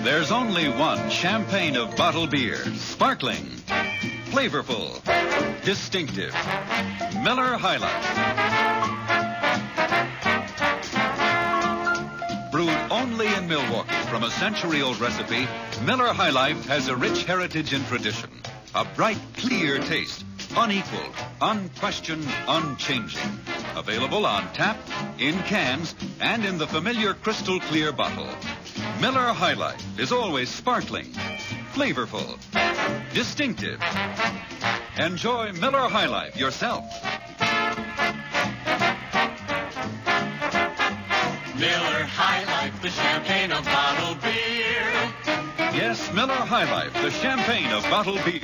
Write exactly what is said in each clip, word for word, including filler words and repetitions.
There's only one champagne of bottled beer. Sparkling, flavorful, distinctive. Miller High Life. Brewed only in Milwaukee from a century-old recipe, Miller High Life has a rich heritage and tradition. A bright, clear taste. Unequaled, unquestioned, unchanging. Available on tap, in cans, and in the familiar crystal clear bottle. Miller High Life is always sparkling, flavorful, distinctive. Enjoy Miller High Life yourself. Miller High Life, the champagne of bottled beer. Yes, Miller High Life, the champagne of bottled beer.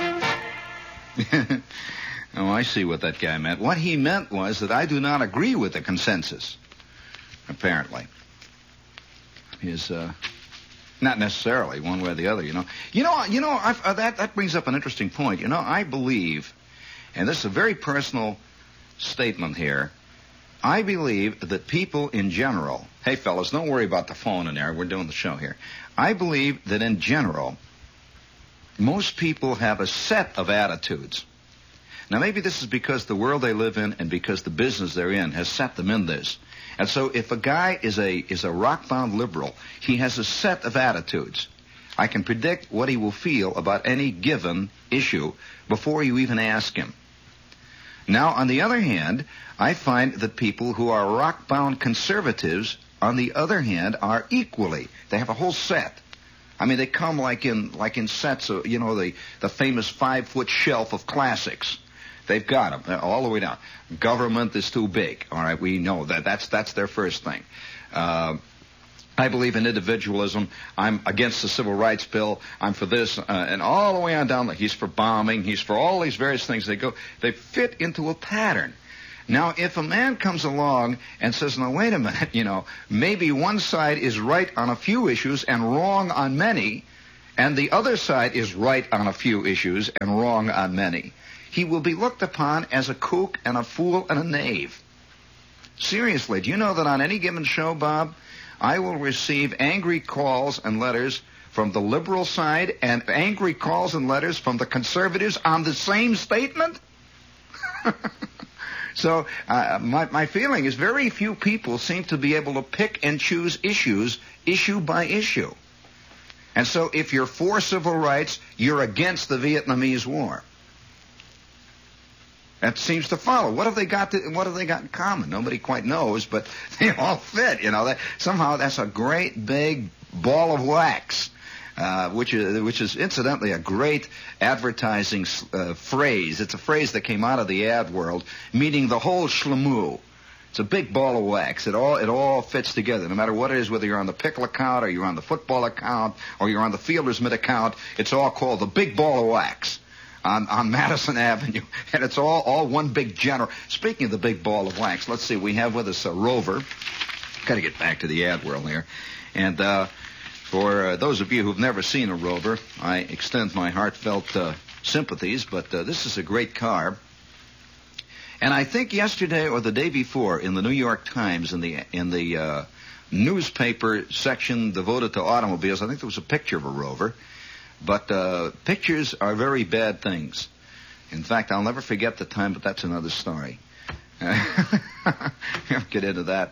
Oh, I see what that guy meant. What he meant was that I do not agree with the consensus, apparently. Is uh, not necessarily one way or the other, you know. You know, you know. I've, uh, that that brings up an interesting point. You know, I believe, and this is a very personal statement here. I believe that people in general. Hey, fellas, don't worry about the phone in there. We're doing the show here. I believe that in general, most people have a set of attitudes. Now, maybe this is because the world they live in and because the business they're in has set them in this. And so if a guy is a is a rock-bound liberal, he has a set of attitudes. I can predict what he will feel about any given issue before you even ask him. Now, on the other hand, I find that people who are rock-bound conservatives, on the other hand, are equally. They have a whole set. I mean, they come like in like in sets of, you know, the, the famous five-foot shelf of classics. They've got them all the way down. Government is too big. All right, we know that. That's that's their first thing. Uh, I believe in individualism. I'm against the civil rights bill. I'm for this, uh, and all the way on down. He's for bombing. He's for all these various things. They go. They fit into a pattern. Now, if a man comes along and says, "No, wait a minute. You know, maybe one side is right on a few issues and wrong on many, and the other side is right on a few issues and wrong on many," he will be looked upon as a kook and a fool and a knave. Seriously, do you know that on any given show, Bob, I will receive angry calls and letters from the liberal side and angry calls and letters from the conservatives on the same statement? So uh, my, my feeling is very few people seem to be able to pick and choose issues, issue by issue. And so if you're for civil rights, you're against the Vietnamese War. That seems to follow. What have they got to, what have they got in common? Nobody quite knows, but they all fit, you know. That, somehow that's a great big ball of wax, uh, which is which is incidentally a great advertising uh, phrase. It's a phrase that came out of the ad world, meaning the whole schlemoo. It's a big ball of wax. It all it all fits together. No matter what it is, whether you're on the pickle account or you're on the football account or you're on the fielder's mitt account, it's all called the big ball of wax. On, on Madison Avenue, and it's all, all one big general. Speaking of the big ball of wax, let's see, we have with us a Rover. Got to get back to the ad world here. And uh, for uh, those of you who've never seen a Rover, I extend my heartfelt uh, sympathies, but uh, this is a great car. And I think yesterday or the day before in the New York Times, in the in the uh, newspaper section devoted to automobiles, I think there was a picture of a Rover. But uh, pictures are very bad things. In fact, I'll never forget the time, but that's another story. I'll get into that.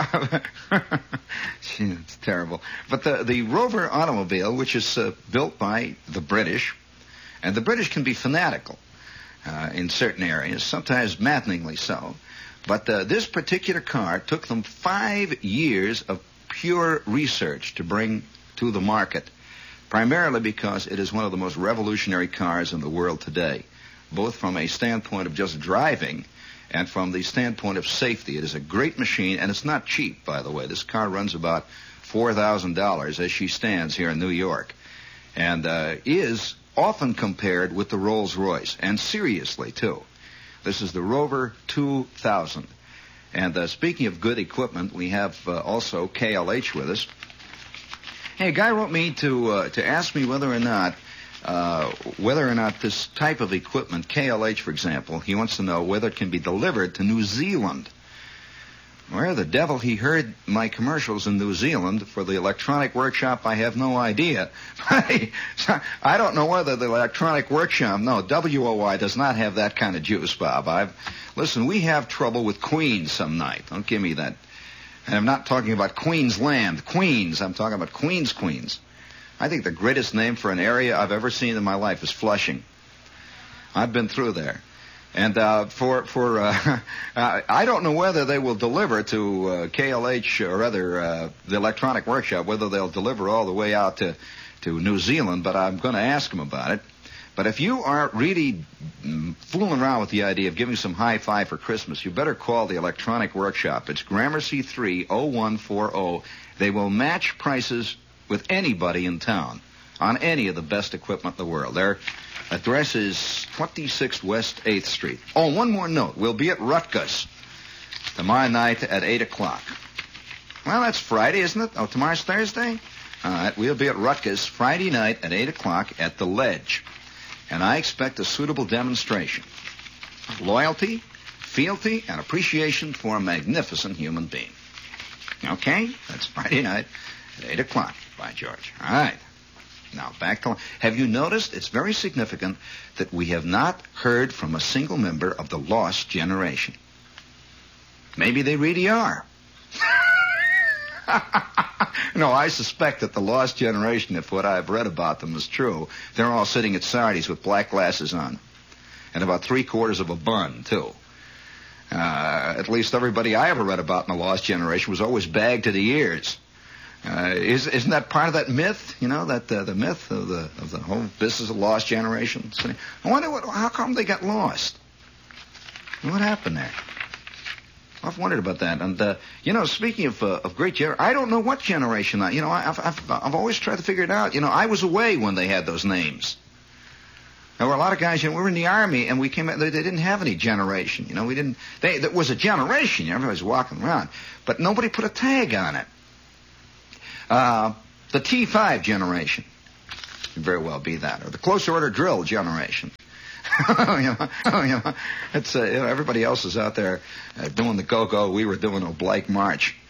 Gee, it's terrible. But the, the Rover automobile, which is uh, built by the British, and the British can be fanatical uh, in certain areas, sometimes maddeningly so. But uh, this particular car took them five years of pure research to bring to the market. Primarily because it is one of the most revolutionary cars in the world today, both from a standpoint of just driving and from the standpoint of safety. It is a great machine, and it's not cheap, by the way. This car runs about four thousand dollars as she stands here in New York, and uh, is often compared with the Rolls-Royce, and seriously, too. This is the Rover two thousand. And uh, speaking of good equipment, we have uh, also K L H with us. Hey, a guy wrote me to uh, to ask me whether or not uh, whether or not this type of equipment, K L H, for example, he wants to know whether it can be delivered to New Zealand. Where the devil he heard my commercials in New Zealand for the electronic workshop, I have no idea. I don't know whether the electronic workshop, no, W O Y does not have that kind of juice, Bob. I've, listen, we have trouble with Queens some night. Don't give me that. And I'm not talking about Queensland. Queens. I'm talking about Queens, Queens. I think the greatest name for an area I've ever seen in my life is Flushing. I've been through there. And uh, for for uh, uh, I don't know whether they will deliver to uh, K L H or rather uh, the electronic workshop, whether they'll deliver all the way out to, to New Zealand, but I'm going to ask them about it. But if you are really fooling around with the idea of giving some hi-fi for Christmas, you better call the electronic workshop. It's Gramercy three oh one four oh. They will match prices with anybody in town on any of the best equipment in the world. Their address is twenty-six West eighth Street. Oh, one more note. We'll be at Rutgers tomorrow night at eight o'clock. Well, that's Friday, isn't it? Oh, tomorrow's Thursday? All right, we'll be at Rutgers Friday night at eight o'clock at the Ledge. And I expect a suitable demonstration of loyalty, fealty, and appreciation for a magnificent human being. Okay? That's Friday night at eight o'clock, by George. All right. Now, back to... Have you noticed? It's very significant that we have not heard from a single member of the Lost Generation. Maybe they really are. No, I suspect that the Lost Generation, if what I've read about them is true, they're all sitting at Sardi's with black glasses on. And about three-quarters of a bun, too. Uh, at least everybody I ever read about in the Lost Generation was always bagged to the ears. Uh, is, isn't that part of that myth? You know, that uh, the myth of the of the whole business of Lost Generation. I wonder what, how come they got lost. What happened there? I've wondered about that. And uh, you know, speaking of uh, of great gener, I don't know what generation. I, you know, I've, I've I've always tried to figure it out. You know, I was away when they had those names. There were a lot of guys. You know, we were in the Army, and we came. They, they didn't have any generation. You know, we didn't. They there was a generation. You know, everybody was walking around, but nobody put a tag on it. Uh, the T five generation could very well be that, or the close order drill generation. you know, you know, it's uh, you know, everybody else is out there uh, doing the go-go. We were doing Oblique March.